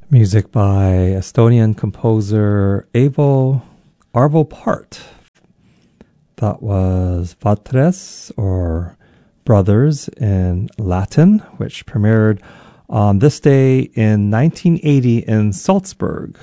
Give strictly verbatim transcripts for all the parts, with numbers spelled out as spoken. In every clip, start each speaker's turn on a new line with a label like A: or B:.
A: Music by Estonian composer Evo Arvo Part. That was Vatres, or Brothers in Latin, which premiered on this day in nineteen eighty in Salzburg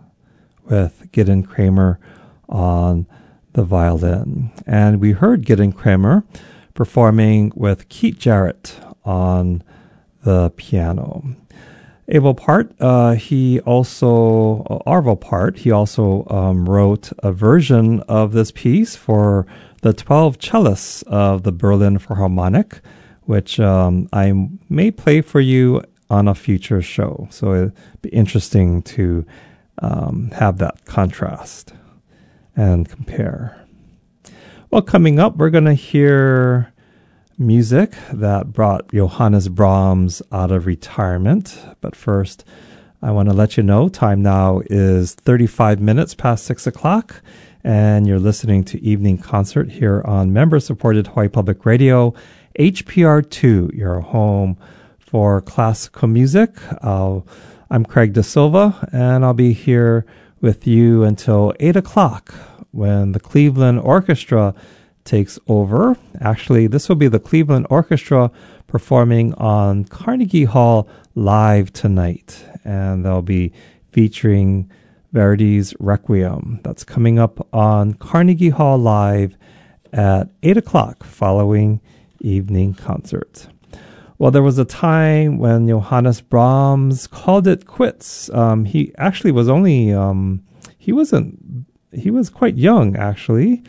A: with Gideon Kramer on the violin. And we heard Gideon Kramer performing with Keith Jarrett on the piano. Evo Part, uh, he also, Arvo Part, he also um, wrote a version of this piece for the twelve cellists of the Berlin Philharmonic, which um, I may play for you on a future show. So it'd be interesting to um, have that contrast and compare. Well, coming up, we're going to hear music that brought Johannes Brahms out of retirement. But first, I want to let you know time now is thirty-five minutes past six o'clock, and you're listening to Evening Concert here on member-supported Hawaii Public Radio, H P R two, your home for classical music. I'll, I'm Craig Da Silva, and I'll be here with you until eight o'clock when the Cleveland Orchestra takes over. Actually, this will be the Cleveland Orchestra performing on Carnegie Hall live tonight, and they'll be featuring Verdi's Requiem. That's coming up on Carnegie Hall live at eight o'clock following evening concert. Well, there was a time when Johannes Brahms called it quits. Um, he actually was only, um, he wasn't, he was quite young, actually.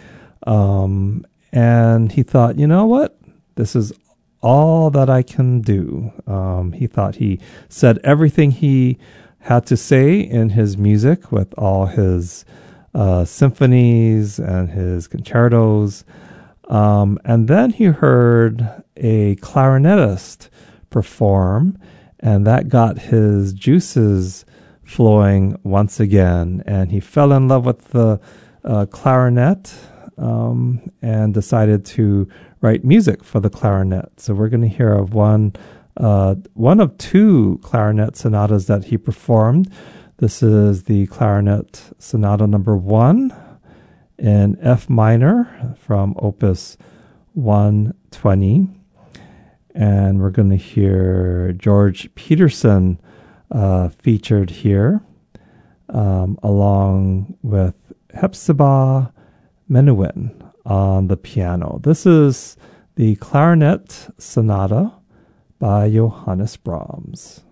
A: Um, and he thought, you know what? This is all that I can do. Um, he thought he said everything he had to say in his music with all his uh, symphonies and his concertos. Um, and then he heard a clarinetist perform, and that got his juices flowing once again. And he fell in love with the uh, clarinet. Um, and decided to write music for the clarinet. So we're going to hear of one, uh, one of two clarinet sonatas that he performed. This is the Clarinet Sonata number one in F minor from Opus one twenty. And we're going to hear George Peterson uh, featured here, um, along with Hepzibah Menuhin on the piano. This is the Clarinet Sonata by Johannes Brahms.